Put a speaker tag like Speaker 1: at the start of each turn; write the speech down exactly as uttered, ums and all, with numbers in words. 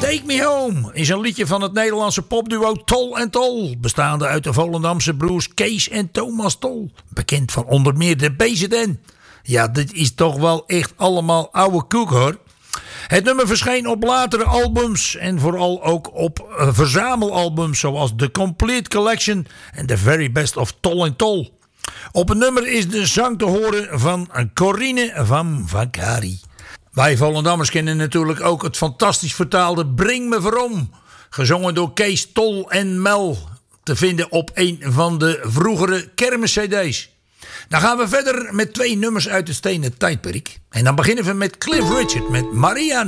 Speaker 1: Take Me Home is een liedje van het Nederlandse popduo Tol en Tol, bestaande uit de Volendamse broers Kees en Thomas Tol, bekend van onder meer de B Z N. Ja, dit is toch wel echt allemaal oude koek hoor. Het nummer verscheen op latere albums en vooral ook op uh, verzamelalbums zoals The Complete Collection en The Very Best of Tol en Tol. Op het nummer is de zang te horen van Corine van Vakari. Wij Volendammers kennen natuurlijk ook het fantastisch vertaalde Bring Me Verom, gezongen door Kees Tol en Mel, te vinden op een van de vroegere kermis-cd's. Dan gaan we verder met twee nummers uit het stenen tijdperk. En dan beginnen we met Cliff Richard met Mariana.